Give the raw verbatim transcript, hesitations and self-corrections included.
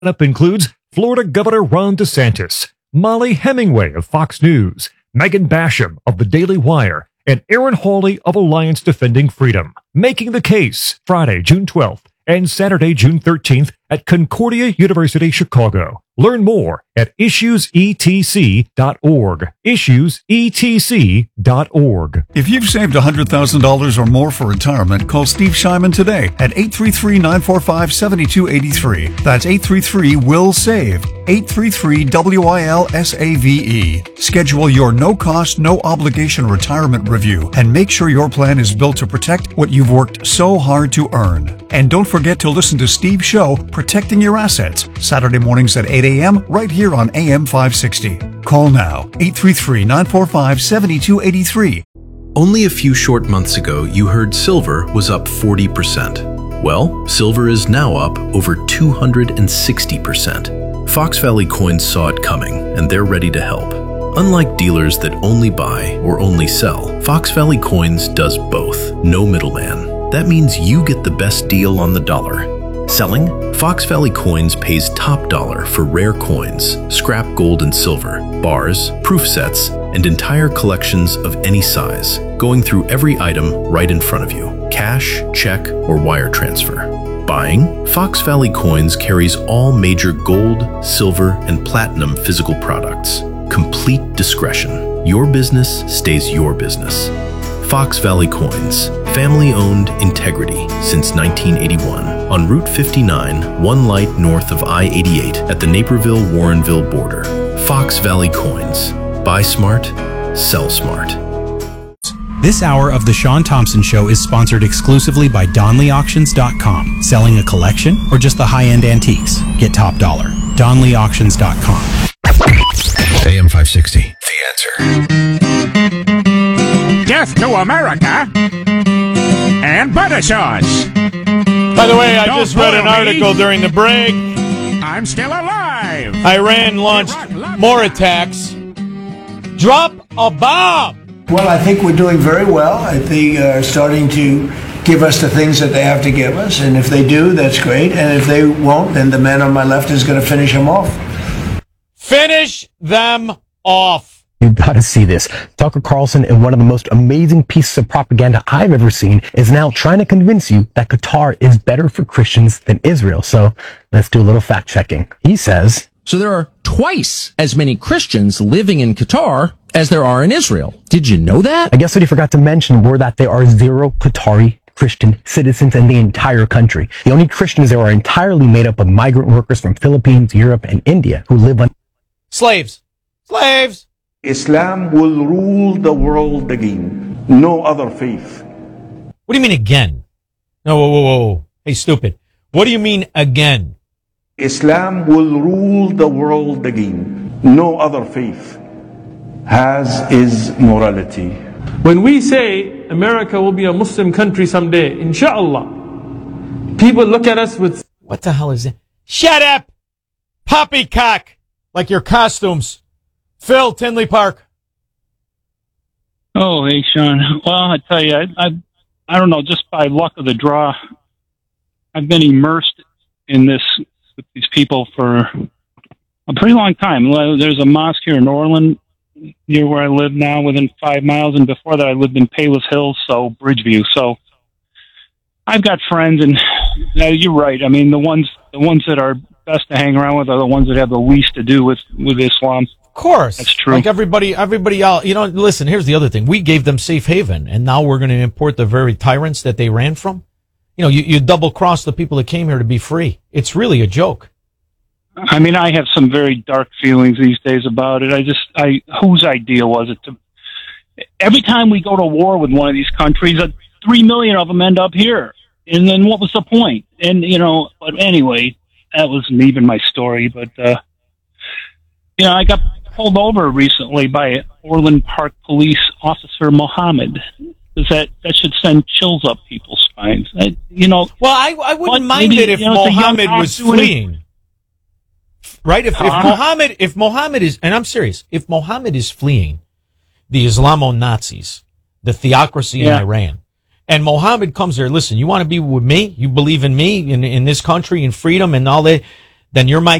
Lineup includes Florida Governor Ron DeSantis, Molly Hemingway of Fox News, Megan Basham of The Daily Wire, and Aaron Hawley of Alliance Defending Freedom. Making the Case, Friday, June twelfth, and Saturday, June thirteenth at Concordia University, Chicago. Learn more at issues e t c dot org. issues e t c dot org. If you've saved one hundred thousand dollars or more for retirement, call Steve Shyman today at eight three three, nine four five, seven two eight three. That's eight three three, W I L S A V E. eight three three, W I L S A V E. Schedule your no-cost, no-obligation retirement review and make sure your plan is built to protect what you've worked so hard to earn. And don't forget to listen to Steve's show, Protecting Your Assets, Saturday mornings at eight a.m. right here on A M five sixty. Call now, eight three three, nine four five, seven two eight three. Only a few short months ago, you heard silver was up forty percent. Well, silver is now up over two hundred sixty percent. Fox Valley Coins saw it coming, and they're ready to help. Unlike dealers that only buy or only sell, Fox Valley Coins does both. No middleman. That means you get the best deal on the dollar. Selling? Fox Valley Coins pays top dollar for rare coins, scrap gold and silver, bars, proof sets, and entire collections of any size, going through every item right in front of you. Cash, check, or wire transfer. Buying? Fox Valley Coins carries all major gold, silver, and platinum physical products. Complete discretion. Your business stays your business. Fox Valley Coins. Family-owned integrity since nineteen eighty-one. On Route fifty-nine, one light north of I eighty-eight at the Naperville-Warrenville border. Fox Valley Coins. Buy smart, sell smart. This hour of The Sean Thompson Show is sponsored exclusively by Donley Auctions dot com. Selling a collection or just the high-end antiques? Get top dollar. Donley Auctions dot com. A M five sixty, The Answer. Death to America and butter sauce. By the way, I Don't just read an bother me. article during the break. I'm still alive. Iran launched more attacks. Drop a bomb. Well, I think we're doing very well. I think uh, starting to give us the things that they have to give us. And if they do, that's great. And if they won't, then the man on my left is going to finish them off. Finish them off. You've got to see this. Tucker Carlson, in one of the most amazing pieces of propaganda I've ever seen, is now trying to convince you that Qatar is better for Christians than Israel. So let's do a little fact checking. He says, so there are twice as many Christians living in Qatar as there are in Israel. Did you know that? I guess what he forgot to mention were that there are zero Qatari Christian citizens in the entire country. The only Christians there are entirely made up of migrant workers from Philippines, Europe, and India who live on Slaves. Slaves. Islam will rule the world again. No other faith. What do you mean again? No, whoa, whoa, whoa. Hey, stupid. What do you mean again? Islam will rule the world again. No other faith has is morality. When we say America will be a Muslim country someday, inshallah, people look at us with... What the hell is that? Shut up! Poppycock! Like your costumes. Phil, Tinley Park. Oh, hey, Sean. Well, I tell you, I, I, I don't know, just by luck of the draw, I've been immersed in this with these people for a pretty long time. There's a mosque here in Orland, near where I live now, within five miles, and before that I lived in Palos Hills, so Bridgeview. So I've got friends, and uh, you're right. I mean, the ones the ones that are best to hang around with are the ones that have the least to do with, with Islam. Of course. That's true. Like everybody, everybody else, you know, listen, here's the other thing. We gave them safe haven, and now we're going to import the very tyrants that they ran from. You know, you, you double cross the people that came here to be free. It's really a joke. I mean, I have some very dark feelings these days about it. I just, I, whose idea was it to, every time we go to war with one of these countries, uh, three million of them end up here. And then what was the point? And, you know, but anyway, that wasn't even my story, but, uh, you know, I got pulled over recently by Orland Park Police Officer Mohammed. Does that, that should send chills up people's spines. I, you know. Well, I, I wouldn't mind maybe, it if you know, Mohammed was fleeing. Right? If, if Uh-huh. Mohammed, if Mohammed is, and I'm serious, if Mohammed is fleeing the Islamo-Nazis, the theocracy Yeah. in Iran, and Mohammed comes there, listen, you want to be with me? You believe in me, in, in this country, in freedom and all that? then you're my